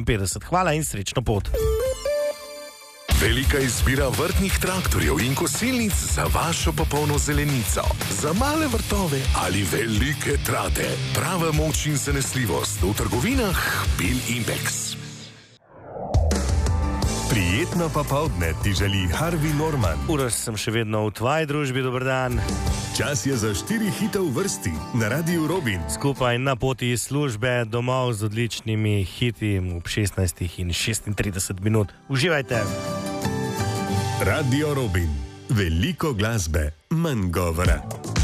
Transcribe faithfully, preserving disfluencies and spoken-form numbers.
šestinpetdeset. Hvala in srečno pot. Velika izbira vrtnih traktorjev in kosilnic za vašo popolno zelenico. Za male vrtove ali velike trate. Prava moč in zanesljivost v trgovinah Bil Impex. Prijetno popoldne ti želi Harvey Norman. Uroš sem še vedno v tvoji družbi, dober dan. Čas je za štiri hite v vrsti na Radiu Robin. Skupaj na poti iz službe domov z odličnimi hiti ob šestnajstih in šestintrideset minut. Uživajte! Radio Robin. Veliko glasbe, manj govora.